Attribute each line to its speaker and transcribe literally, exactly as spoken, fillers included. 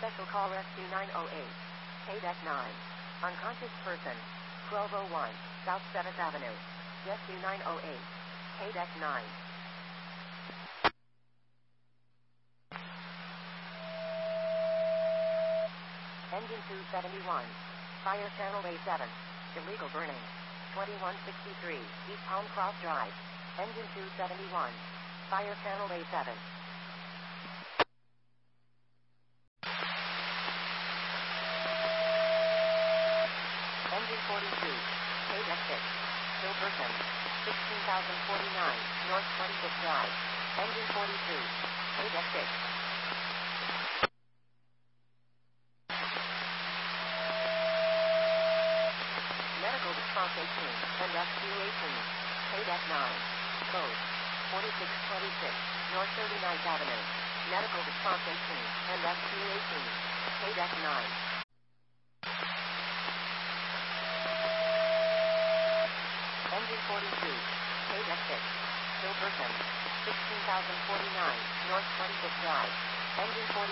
Speaker 1: Special call Rescue nine oh eight. K nine. Unconscious person. twelve oh one. South seventh Avenue. Rescue nine oh eight. K nine. Engine two seventy-one. Fire channel A seven. Illegal burning. twenty-one sixty-three. East Palm Cross Drive. Engine two seventy-one. Fire channel A seven. Engine forty-two. K six. Still person. sixteen thousand forty-nine. North twenty-fifth Drive. Engine forty-two. K six. Medical response eighteen. And rescue eighteen. K nine. Code. forty-six twenty-six. North thirty-ninth Avenue. Medical response eighteen. And rescue eighteen. K nine. Engine forty-two. K six. Still person. sixteen thousand forty-nine. North twenty-fifth Drive. Engine forty.